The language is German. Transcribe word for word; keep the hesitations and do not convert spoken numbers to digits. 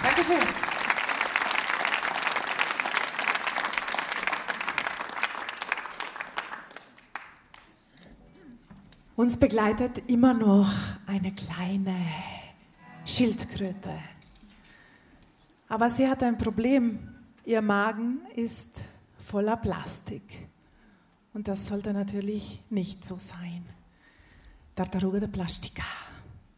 Dankeschön. Uns begleitet immer noch eine kleine Schildkröte. Aber sie hat ein Problem. Ihr Magen ist voller Plastik. Und das sollte natürlich nicht so sein. Tartaruga de Plastica.